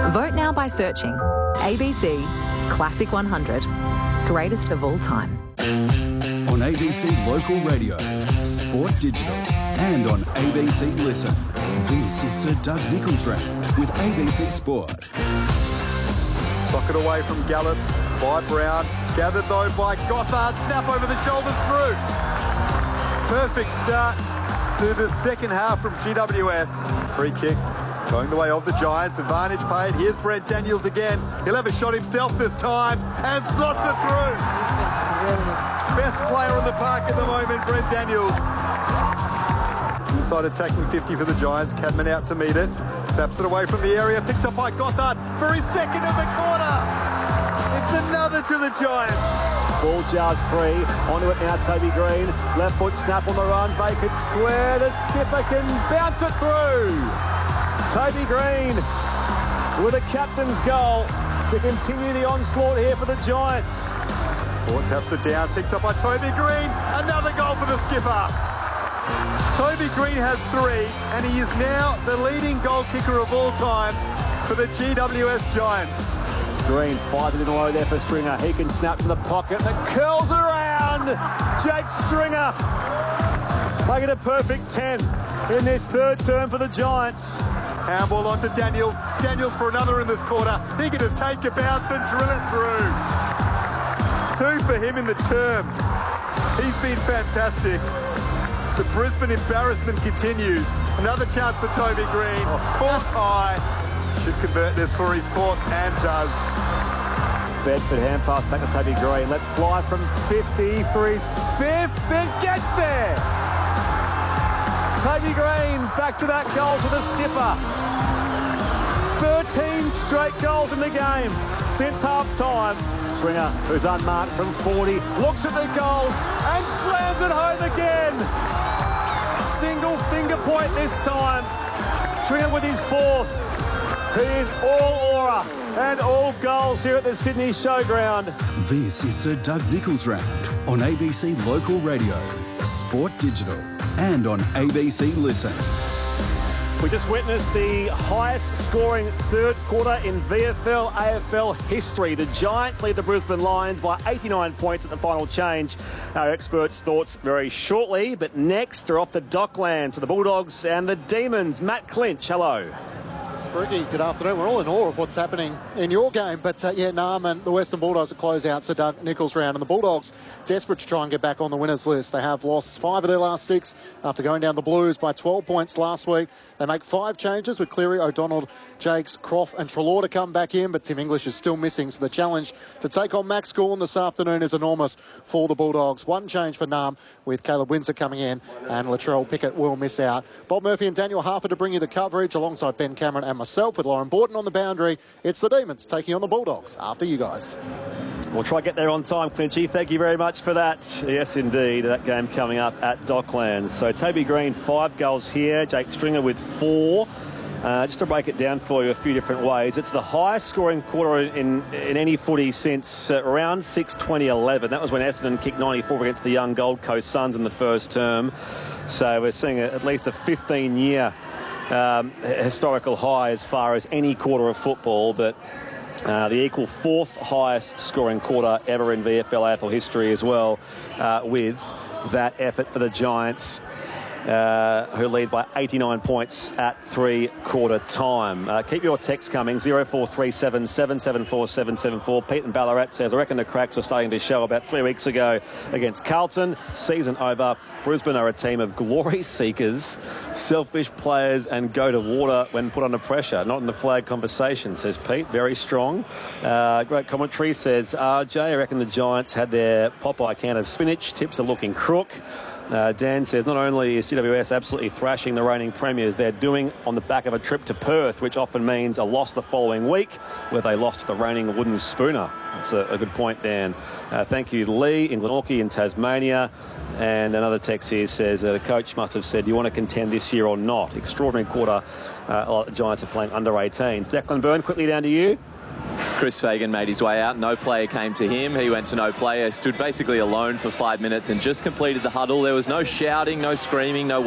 Vote now by searching ABC Classic 100, greatest of all time. On ABC Local Radio, Sport Digital, and on ABC Listen. This is Sir Doug Nicholls Round with ABC Sport. Socket away from Gallup by Brown. Gathered though by Gothard. Snap over the shoulders through. Perfect start to the second half from GWS. Free kick going the way of the Giants. Advantage paid. Here's Brent Daniels again. He'll have a shot himself this time and slots it through. Best player on the park at the moment, Brent Daniels. Inside attacking 50 for the Giants. Cadman out to meet it. Taps it away from the area. Picked up by Gothard for his second of the quarter. It's another to the Giants. Ball jars free. Onto it now, Toby Green. Left foot snap on the run. Vacant square. The skipper can bounce it through. Toby Green with a captain's goal to continue the onslaught here for the Giants. Ford taps it down. Picked up by Toby Green. Another goal for the skipper. Toby Green has 3, and he is now the leading goal kicker of all time for the GWS Giants. Green fires it in low there for Stringer. He can snap to the pocket and it curls around. Jake Stringer making a perfect 10 in this third term for the Giants. Handball onto Daniels. Daniels for another in this quarter. He can just take a bounce and drill it through. 2 for him in the term. He's been fantastic. The Brisbane embarrassment continues. Another chance for Toby Green. Caught high. Should convert this for his fourth and does. Bedford hand pass back to Toby Green. Let's fly from 50 for his 5th. It gets there. Toby Green back-to-back goals with a skipper. 13 straight goals in the game since half-time. Stringer, who's unmarked from 40, looks at the goals and slams it home again. Single finger point this time. Stringer with his 4th. He is all aura and all goals here at the Sydney Showground. This is Sir Doug Nicholls Round on ABC Local Radio, Sport Digital, and on ABC Listen. We just witnessed the highest scoring third quarter in VFL AFL history. The Giants lead the Brisbane Lions by 89 points at the final change. Our experts' thoughts very shortly, but next are off the Docklands for the Bulldogs and the Demons. Matt Clinch, hello. Spriggy, good afternoon. We're all in awe of what's happening in your game. But, Nam and the Western Bulldogs close out Sir Doug Nicholls Round. And the Bulldogs desperate to try and get back on the winners list. They have lost 5 of their last 6 after going down the Blues by 12 points last week. They make 5 changes with Cleary, O'Donnell, Jakes, Croft and Treloar to come back in. But Tim English is still missing. So the challenge to take on Max Gawn this afternoon is enormous for the Bulldogs. 1 change for Nam with Caleb Windsor coming in. And Latrell Pickett will miss out. Bob Murphy and Daniel Harper to bring you the coverage alongside Ben Cameron and myself with Lauren Borton on the boundary. It's the Demons taking on the Bulldogs. After you guys. We'll try to get there on time, Clinchy. Thank you very much for that. Yes, indeed. That game coming up at Docklands. So Toby Green, 5 goals here. Jake Stringer with 4. Just to break it down for you a few different ways. It's the highest scoring quarter in any footy since round 6 2011. That was when Essendon kicked 94 against the young Gold Coast Suns in the first term. So we're seeing at least a 15-year historical high as far as any quarter of football, but the equal 4th highest scoring quarter ever in VFL AFL history as well, with that effort for the Giants, who lead by 89 points at 3-quarter time. Keep your text coming, 0437 774 774. Pete in Ballarat says, I reckon the cracks were starting to show about 3 weeks ago against Carlton. Season over. Brisbane are a team of glory seekers, selfish players and go to water when put under pressure. Not in the flag conversation, says Pete. Very strong. Great commentary, says RJ. I reckon the Giants had their Popeye can of spinach. Tips are looking crook. Dan says, not only is GWS absolutely thrashing the reigning premiers, they're doing on the back of a trip to Perth, which often means a loss the following week, where they lost to the reigning wooden spooner. That's a good point, Dan. Thank you, Lee in Glenorchy in Tasmania. And another text here says, the coach must have said, do you want to contend this year or not? Extraordinary quarter. The Giants are playing under 18s. Declan Byrne, quickly down to you. Chris Fagan made his way out. No player came to him. He went to no player, stood basically alone for 5 minutes and just completed the huddle. There was no shouting, no screaming, no